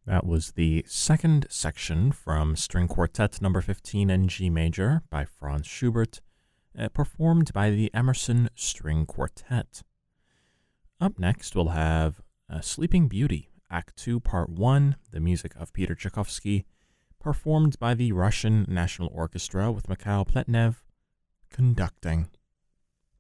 That was the second section from String Quartet number 15 in G major by Franz Schubert, performed by the Emerson String Quartet. Up next, we'll have Sleeping Beauty, Act 2, Part 1, the music of Peter Tchaikovsky, performed by the Russian National Orchestra with Mikhail Pletnev conducting.